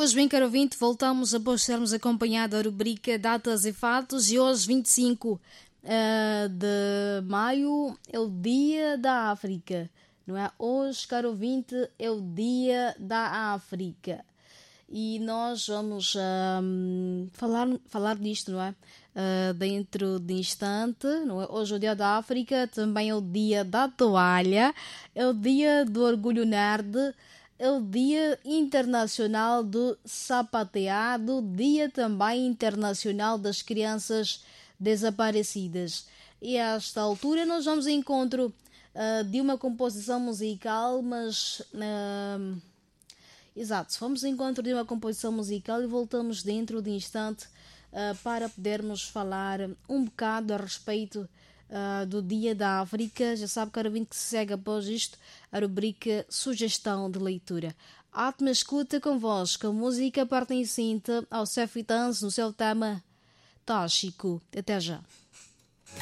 Pois bem, caro ouvinte, voltamos após termos acompanhado a rubrica Datas e Fatos e hoje, 25 de maio, é o Dia da África, não é? Hoje, caro ouvinte, é o Dia da África e nós vamos falar disto, não é? Dentro de instante, não é? Hoje é o Dia da África, também é o Dia da Toalha, é o Dia do Orgulho Nerd, é o Dia Internacional do Sapateado, Dia também Internacional das Crianças Desaparecidas. E a esta altura nós vamos ao encontro de uma composição musical, mas... exato, vamos ao encontro de uma composição musical e voltamos dentro de instante para podermos falar um bocado a respeito do Dia da África. Já sabe, caro ouvinte, que se segue após isto a rubrica Sugestão de Leitura. Ótima escuta convosco, a música pertencente ao Sefitans no seu tema Tóxico. Até já.